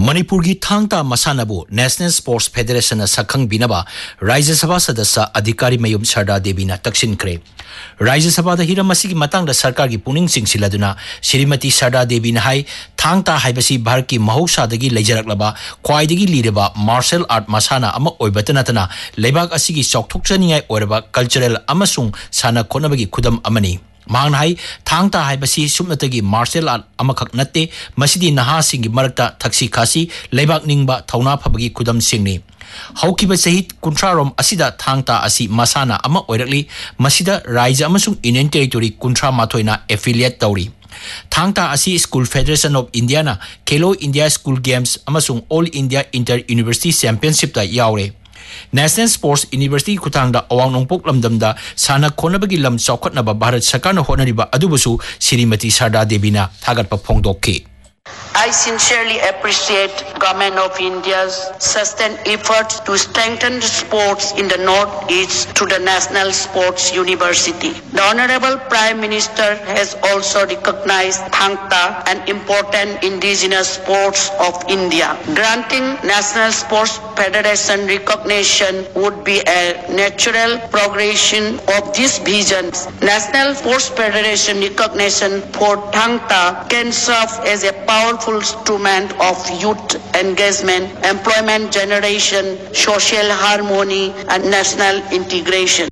मणिपुर की Thangta मसानाबु national sports federation सखंग बिनबा राज्य सभा सदस्य अधिकारी मयुम सरदा देवीना तक्सिनख्रे राज्य सभा हिरम असिगी मतंगदा सरकार की पुनिंग सिंगसिलदुना श्रीमती सरदा देवीना हाई थांगता हाइबसी भारत की महौसादगी लेजरकलबा ख्वाइदगी लीरबा मार्शल आर्ट मसाना अमा ओइबतनतना लेबाक असिगी चौथोकचनियाय ओरबा कल्चरल अमसुंग साना खोनबगी खुदम अमनी मांगनाई थांगता हाइबसी सुमनतगी मार्शल आर्ट अमखक नत्ते मसिदी नहासिंगी मरक्ता थक्सी खासी लेबाक निंगबा थौना फबगी खुदम सिंगनी हौकिबा सहित कुंट्रारोम असिदा थांगता असि मसाना अमा ओइरकली मसिदा राज्य अमसुंग यूनियन टेरिटोरी कुंट्रा माथोइना एफिलिएट तौरी थांगता असि स्कूल फेडरेशन ऑफ इंडिया ना खेलो India school games अमसुंग all India inter university championship ता यावरे नेशनल स्पोर्ट्स यूनिवर्सिटी खुतांगदा अवांग नोंपोक लमदमदा साना खोनबगी लम चौखटनबा भारत सरकारना होनरिबा अदुबसु श्रीमती सरदा Devina थागतपा फोंदोक्खि I sincerely appreciate Government of India's sustained efforts to strengthen sports in the North-East through the National Sports University. The Honorable Prime Minister has also recognized Thangta, an important indigenous sports of India. Granting National Sports Federation recognition would be a natural progression of this vision. National Sports Federation recognition for Thangta can serve as a powerful instrument of youth engagement, employment generation, social harmony, and national integration.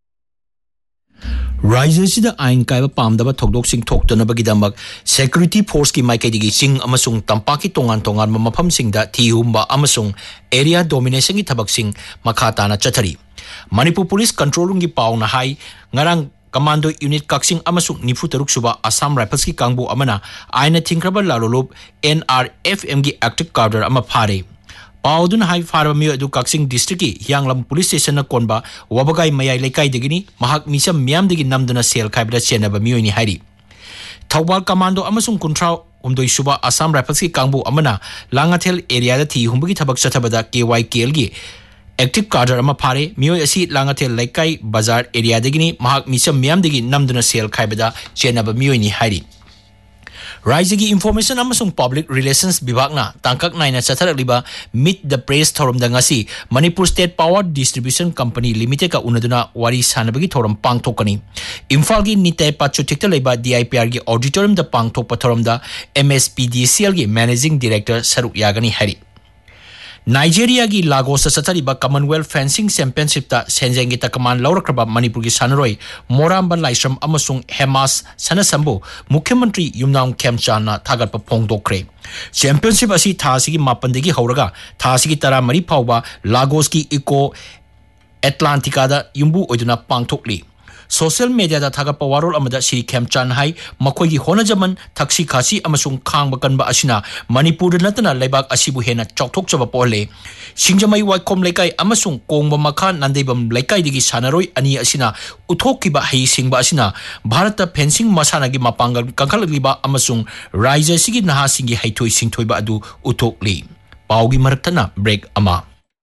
राज्य सिदा आइन कायबा पामदबा थोकदोक सिंग थोक्तनबगिदमक security force की माइकेदिगी सिंग अमसुंग तंपाकी तोंगान तोंगान मफम सिंगदा थीहुंबा अमसुंग area domination की थबक सिंग मखाताना चथरी Manipur police control room की पाउना high ngarang commando unit Kakching अमसुंग निफु तरुक सुबा Assam rifles की कांगबो अमना आइना थिंख्रबा लालोलोब NRFM की एक्टिव कार्डर अमा फारे पाउदुन हाई फारमियो अदु कक्सिंग डिस्ट्रिक्ट की यांगलम पुलिस स्टेशन न कोनबा वबगाई मयाई लेकाई दगिनी महाक मिसम मियाम दगी नमदुना सेल खाइबदा चेनबा मियोइनी हाइरी थौबाल कमांडो अमसुंग कुंट्रा उमदोई सुबा असम राइफल्स की कांगबो अमना लांगाथेल एरिया दा थी हुंबगी थबक चथबदा KYKL की एक्टिव कार्डर अमा फारे मियोय असि लांगाथेल लेकाई बाजार एरिया दगिनी महाक मिसम मियाम दगी नमदुना सेल खाइबदा चेनबा मियोइनी हाइरी राज्य की information अमसुंग public relations विभागना तांकक Naina चथरलिबा meet the press थोरमदंगासी Manipur state power distribution company limited का उनदुना वारी सानबगी थोरम पांगथोकनी इंफाल की नितय पाचुथिक्ता लेबा DIPR की ऑडिटोरियम द पांगथोकपा थोरमदा MSPDCL की मैनेजिंग डायरेक्टर सरुक यागनी हरी नाइजेरिया की लागोस सतरिबा कॉमनवेल्थ फेंसिंग चैंपियनशिप ता सेंजेंगी तकमान लौरक्रबा मणिपुर की सानरोई मोराम्बा लाइश्रम अमसुंग हेमास सनसंबो मुख्यमंत्री युमनाम खेमचाना थागतपा फोंदोक्रे चैंपियनशिप असी थासिगी मापनदगी हौरगा थासिगी 13 फाउबा लागोस की इको एटलांटिका दा युम्बु ओइदुना पांगथोकली सोशल मीडिया दा थागतपा वारोल अमदा श्री खेमचान हाई मखोगी होनजमन थक्सी खासी अमसुंग खांगबा कनबा असिना मणिपुर नतना लेबाक असिबु हेना चौथोकचबा पोले सिंजमई वाइकोम लेकाई अमसुंग कोंगबा मखा नंदेबम लेकाई दिगी सानरोई अनि असिना उथोकिबा हई सिंगबा असिना भारत फेंसिंग मसानागी मापांगल कंखलगिबा अमसुंग राज्य सिगी नहासिंगी हैथोई सिंथोइबा अदु उथोकली पाउगी मरक्तना ब्रेक अमा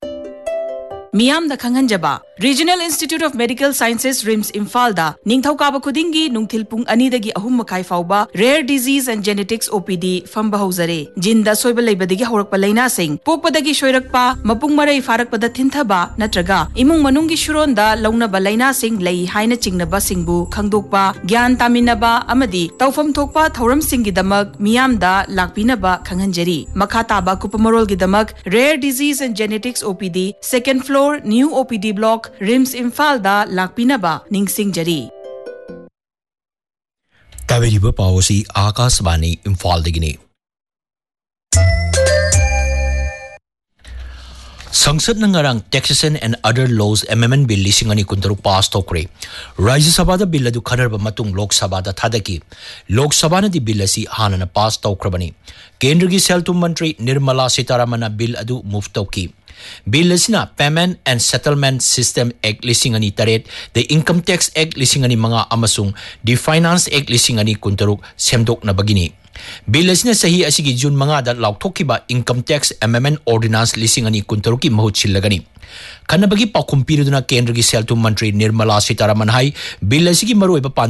मियाम the खंगनजबा regional institute of medical sciences RIMS Imphal दा निंगथौकाबा खुदिंगी नुंगथिल पुंग अनीदगी अहुम मखाई फाउबा rare disease and genetics OPD फंबा हौजरे जिंदा सोइबा लेबदगी हौरकपा लैना सिंग पोकपदगी सोइरकपा मपुंग मरै फारकपदा थिंथबा नत्रगा इमुंग मनुंगी शुरोंदा लौनबा लैना सिंग लೈ हाइना चिंगनबा सिंगबु खंगदोकपा ज्ञान तामिनबा अमदी तौफम थोकपा थौरम सिंगी दमक मियाम दा लाकपिनबा खंगनजरी मखा ताबा कुपमरोल गी दमक rare disease and genetics OPD second floor new OPD block RIMS Imphal दा लाकपिनबा निंगसिंगजरी तावेरिबा पावसी आकाशवाणी इम्फाल दगिनी संसद नंगरंग taxation and other laws amendment bill लिसिंगनी कुंतरु पास तोकरे राज्य सभा दा बिल अदु खरब मतुंग लोक सभा दा थादकी लोक सभा न दि बिल असि हानना पास तोक्रबनी केंद्र की सेल तुम मंत्री निर्मला सीतारामन बिल अदु मूव तोकी बिल असना payment and settlement system act लिसिंगनी तरेट the income tax act लिसिंगनी मंगा अमसुंग द फाइनेंस एक्ट लिसिंगनी कुंतरुक सेमदोकनबगिनी बिल असना सही असिगी जून मंगा दा लाउथोकिबा इनकम टैक्स अमेंडमेंट ऑर्डिनेंस लिसिंगनी कुंतरुक की महूत सिलगनी खनबगी पाखुम पीरुदुना केंद्र की सेल तुम मंत्री निर्मला सीतारामन हाई बिल असिगी मरुइबा